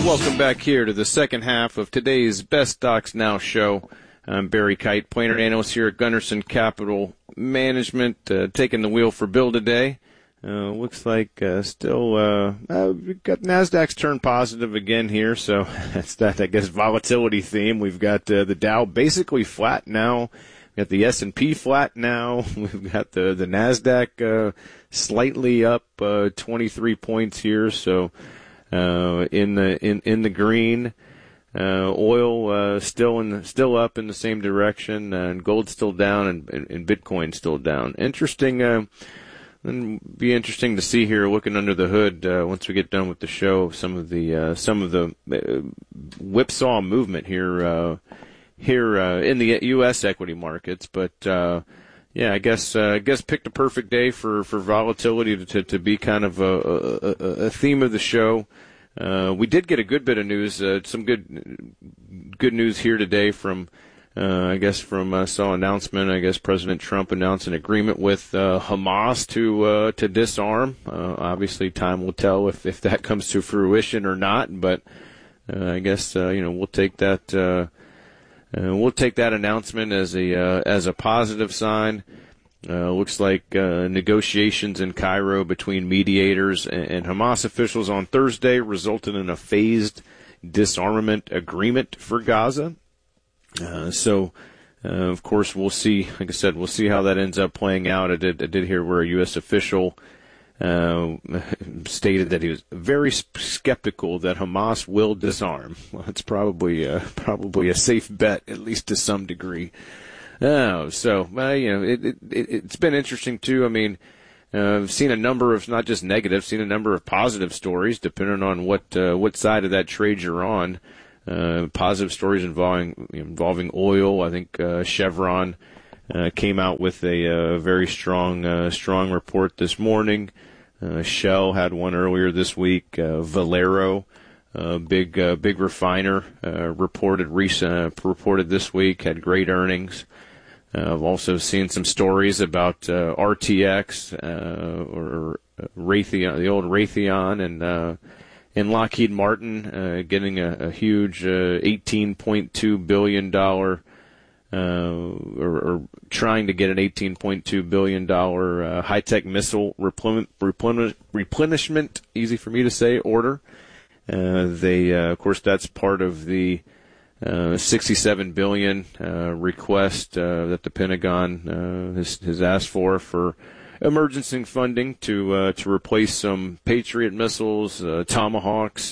Welcome back here to the second half of today's Best Stocks Now show. I'm Barry Kite, planner analyst here at Gunderson Capital Management, taking the wheel for Bill today. Looks like still we've got NASDAQ's turned positive again here, so that's that, I guess, volatility theme. We've got the Dow basically flat now. We've got the S&P flat now. We've got the NASDAQ slightly up 23 points here, so in the green. Oil still up in the same direction, and gold still down, and Bitcoin still down. Interesting. Then be interesting to see here, looking under the hood, once we get done with the show, some of the whipsaw movement here in the U.S. equity markets. But yeah, I guess picked a perfect day for volatility to be kind of a theme of the show. We did get a good bit of news, some good news here today from. Saw an announcement. I guess President Trump announced an agreement with Hamas to disarm. Obviously, time will tell if that comes to fruition or not. But I guess we'll take that announcement as a positive sign. Looks like negotiations in Cairo between mediators and Hamas officials on Thursday resulted in a phased disarmament agreement for Gaza. Of course, we'll see. Like I said, we'll see how that ends up playing out. I did hear where a U.S. official stated that he was very skeptical that Hamas will disarm. Well, it's probably a safe bet, at least to some degree. It's been interesting too. I mean, I've seen a number of not just negatives, seen a number of positive stories, depending on what side of that trade you're on. Positive stories involving oil. I think Chevron came out with a very strong report this morning. Shell had one earlier this week. Valero, big refiner, reported this week, had great earnings. I've also seen some stories about RTX or Raytheon, the old Raytheon, and Lockheed Martin getting a huge $18.2 billion or trying to get an $18.2 billion high-tech missile replenishment, easy for me to say, order. Of course, that's part of the $67 billion request that the Pentagon has asked for emergency funding to replace some Patriot missiles, Tomahawks,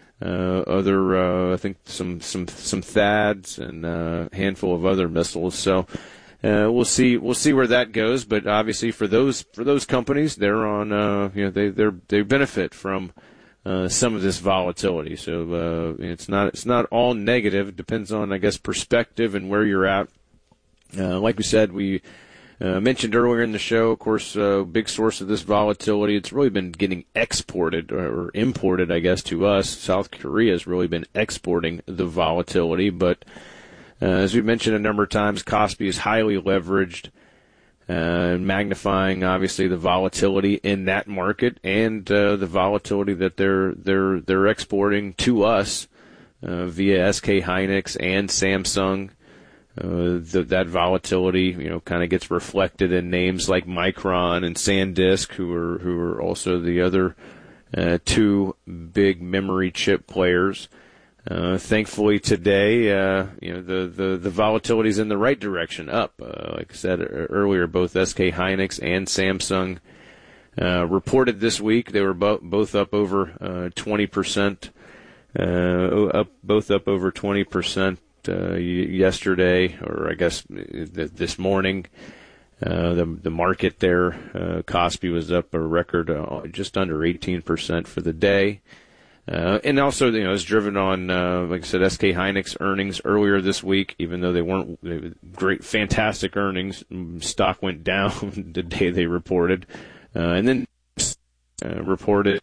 I think some THAADs and a handful of other missiles. So we'll see where that goes. But obviously for those companies, they're on they benefit from some of this volatility. So it's not all negative. It depends on, I guess, perspective and where you're at. Like we said, we mentioned earlier in the show, of course, a big source of this volatility, it's really been getting exported or imported, I guess, to us. South Korea has really been exporting the volatility. But as we mentioned a number of times, Kospi is highly leveraged, magnifying, obviously, the volatility in that market and the volatility that they're exporting to us via SK Hynix and Samsung. That volatility, kind of gets reflected in names like Micron and SanDisk, who are also the other two big memory chip players. Thankfully today, the volatility is in the right direction, up. Like I said earlier, both SK Hynix and Samsung reported this week. They were both up over 20%. Both up over 20%. Yesterday, or I guess this morning, the market there, Kospi was up a record just under 18% for the day, and also it's driven on, like I said, SK Hynix earnings earlier this week. Even though they weren't great, fantastic earnings, stock went down the day they reported, and then reported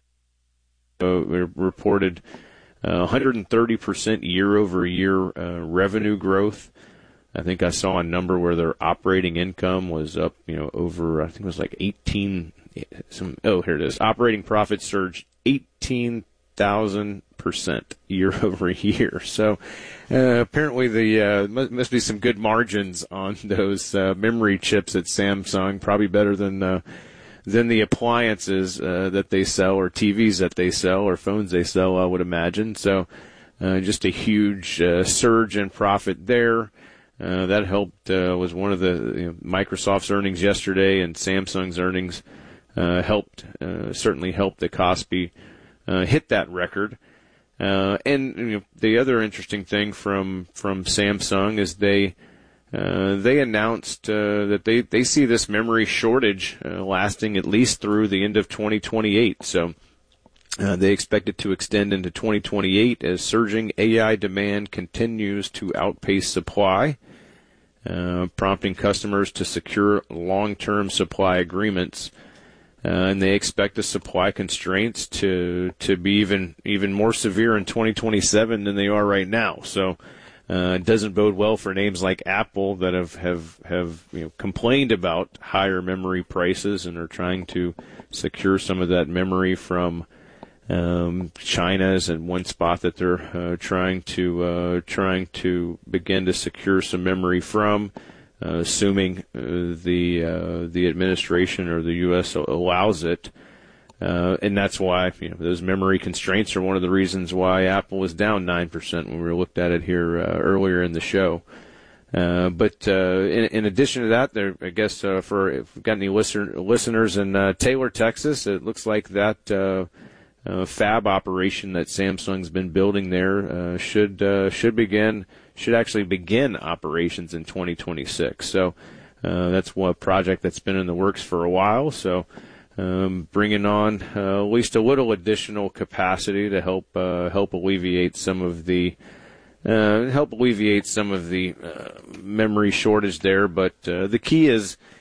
130% year-over-year revenue growth. I think I saw a number where their operating income was up, over, I think it was like 18. Here it is. Operating profit surged 18,000% 1,000% year over year. So apparently the must be some good margins on those memory chips at Samsung, probably better than the appliances that they sell, or TVs that they sell, or phones they sell, I would imagine. So just a huge surge in profit there. That helped, was one of the Microsoft's earnings yesterday, and Samsung's earnings certainly helped the Kospi hit that record. And the other interesting thing from Samsung is they announced that they see this memory shortage lasting at least through the end of 2028. So they expect it to extend into 2028 as surging AI demand continues to outpace supply, prompting customers to secure long-term supply agreements. And they expect the supply constraints to be even more severe in 2027 than they are right now. So it doesn't bode well for names like Apple that have complained about higher memory prices and are trying to secure some of that memory from China is in one spot that they're trying to begin to secure some memory from. Assuming the administration or the U.S. allows it, and that's why those memory constraints are one of the reasons why Apple was down 9% when we looked at it here earlier in the show. But in addition to that, there, I guess for if we've got any listeners in Taylor, Texas, it looks like that fab operation that Samsung's been building there should actually begin operations in 2026. So that's one project that's been in the works for a while. So bringing on at least a little additional capacity to help alleviate some of the memory shortage there. But the key is